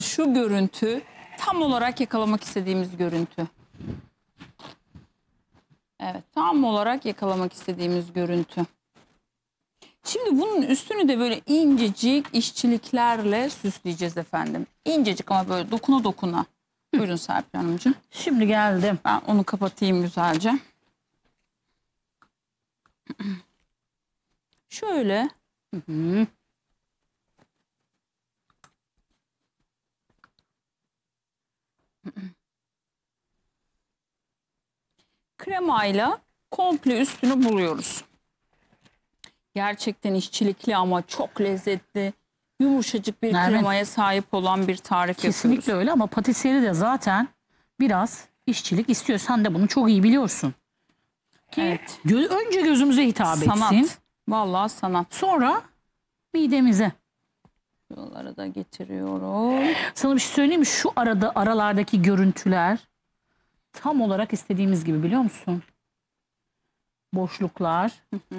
Şu görüntü tam olarak yakalamak istediğimiz görüntü. Evet, tam olarak yakalamak istediğimiz görüntü. Şimdi bunun üstünü de böyle incecik işçiliklerle süsleyeceğiz efendim. İncecik ama böyle dokuna dokuna. Buyurun Serpil Hanımcığım. Şimdi geldim. Ben onu kapatayım güzelce. Şöyle. Hı. Kremayla komple üstünü buluyoruz. Gerçekten işçilikli ama çok lezzetli, yumuşacık bir Nermin, kremaya sahip olan bir tarif kesinlikle yapıyoruz. öyle ama patisyeri de zaten biraz işçilik istiyor. Sen de bunu çok iyi biliyorsun. Ki Evet. önce gözümüze hitap Sanat. etsin. Vallahi sanat. Sonra midemize. Şuraları da getiriyorum. Sana bir şey söyleyeyim mi? Şu aralardaki görüntüler tam olarak istediğimiz gibi, biliyor musun? Boşluklar.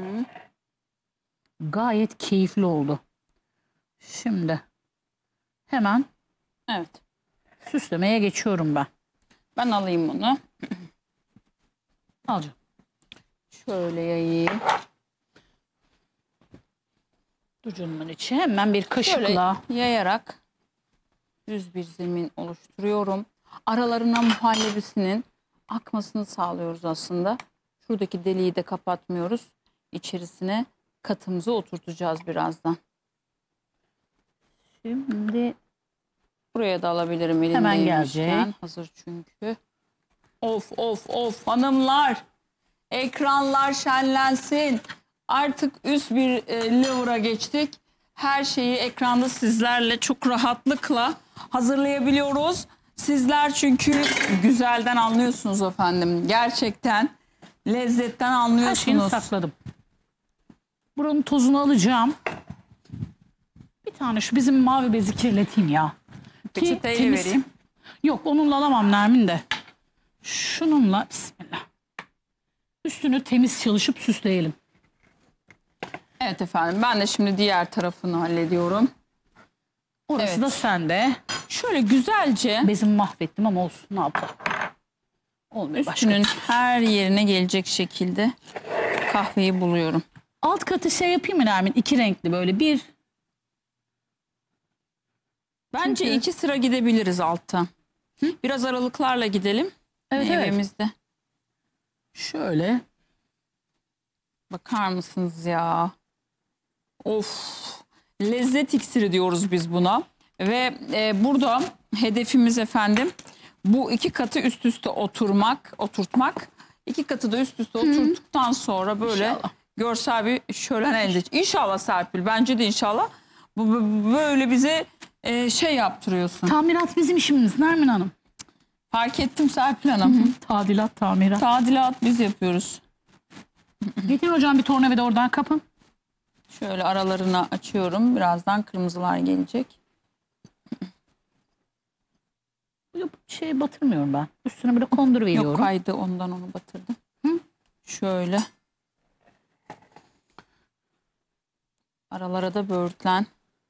Gayet keyifli oldu. Şimdi hemen Evet. süslemeye geçiyorum ben. Ben alayım bunu. Al canım. Şöyle yayayım. Ucunun içi hemen bir kaşıkla. Şöyle yayarak düz bir zemin oluşturuyorum. Aralarına muhallebisinin akmasını sağlıyoruz aslında. Şuradaki deliği de kapatmıyoruz. İçerisine katımızı oturtacağız birazdan. Şimdi Buraya da alabilirim elimdeymişken. hemen gelecek. Hazır çünkü. Of of of hanımlar. Ekranlar şenlensin. Artık üst bir lavura geçtik. Her şeyi ekranda sizlerle çok rahatlıkla hazırlayabiliyoruz. Sizler çünkü güzelden anlıyorsunuz efendim. Gerçekten lezzetten her şeyini anlıyorsunuz. sakladım. Buranın tozunu alacağım. Bir tane şu bizim mavi bezi kirleteyim ya. Peçeteyle vereyim. Yok, onunla alamam Nermin de. Şununla bismillah. Üstünü temiz çalışıp süsleyelim. Evet efendim, ben de şimdi diğer tarafını hallediyorum. Orası Evet. da sende. Şöyle güzelce Bezimi mahvettim ama olsun, ne yapalım. Olmuyor başka. üstünün her yerine gelecek şekilde kahveyi buluyorum. Alt katı şey yapayım mı Nermin? İki renkli böyle bir. Bence Çünkü- 2 sıra gidebiliriz altta. Biraz aralıklarla gidelim. Evet, evet. Meyvemizde. Şöyle. Bakar mısınız ya? Of. Lezzet iksiri diyoruz biz buna. Ve burada hedefimiz efendim bu 2 katı üst üste oturtmak. 2 katı da üst üste oturttuktan sonra böyle İnşallah. görsel bir şölen elde edeceğiz. İnşallah Serpil, bence de inşallah. Böyle bize şey yaptırıyorsun. Tamirat bizim işimiz Nermin Hanım. Fark ettim Serpil Hanım. Tadilat, tamirat. Tadilat biz yapıyoruz. Getir hocam bir tornavida, oradan kapın. Şöyle aralarını açıyorum. Birazdan kırmızılar gelecek. Yok, şey batırmıyorum ben. Üstüne böyle kondur veriyorum. Yok, kaydı, ondan onu batırdım. Şöyle. Aralara da böğürtlen.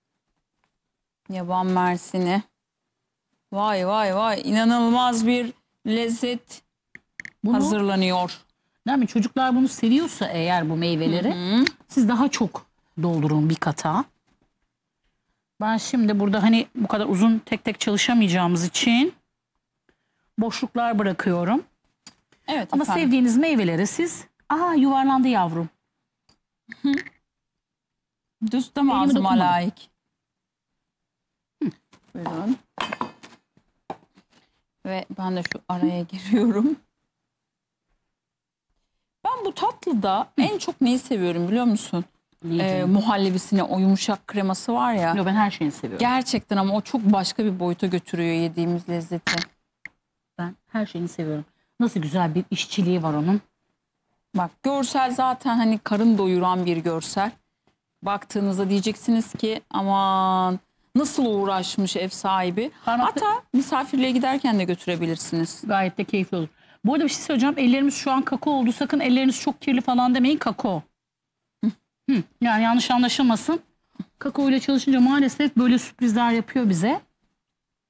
Yaban mersini. Vay vay vay. İnanılmaz bir lezzet Bunu, hazırlanıyor. Nermin, çocuklar bunu seviyorsa eğer bu meyveleri siz daha çok doldurun bir kata. Ben şimdi burada hani bu kadar uzun tek tek çalışamayacağımız için boşluklar bırakıyorum. Evet Ama efendim. sevdiğiniz meyveleri siz... Aa, yuvarlandı yavrum. Düz de ağzıma dokunmadım. layık. Buyurun. Ve ben de şu araya giriyorum. Ben bu tatlıda en çok neyi seviyorum biliyor musun? Muhallebisine, o yumuşak kreması var ya. Yo, ben her şeyini seviyorum. Gerçekten ama o çok başka bir boyuta götürüyor yediğimiz lezzeti. Ben her şeyini seviyorum. Nasıl güzel bir işçiliği var onun. Bak, görsel zaten hani karın doyuran bir görsel. Baktığınızda diyeceksiniz ki aman nasıl uğraşmış ev sahibi. Parmakla- Hatta misafirliğe giderken de götürebilirsiniz. Gayet de keyifli olur. Bu arada bir şey söyleyeceğim. Ellerimiz şu an kakao oldu. Sakın elleriniz çok kirli falan demeyin. Kakao. Yani yanlış anlaşılmasın. Kakao ile çalışınca maalesef böyle sürprizler yapıyor bize.